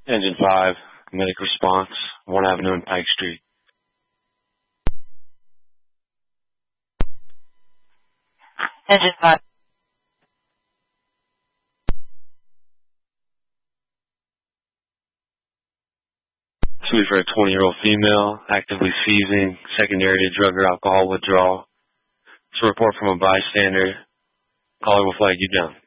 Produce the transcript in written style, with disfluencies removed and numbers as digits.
Engine 5, medic response, 1 Avenue and Pike Street. Engine 5. Suite for a 20-year-old female, actively seizing, secondary to drug or alcohol withdrawal. It's a report from a bystander. Caller will flag you down.